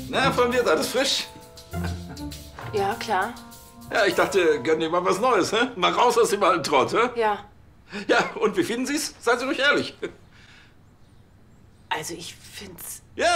Na, von dir, alles frisch? Ja, klar. Ja, ich dachte, gönn dir mal was Neues, hä? Mal raus aus dem alten Trott, hä? Ja. Ja, und wie finden Sie's? Seien Sie ruhig ehrlich. Also ich find's... Ja,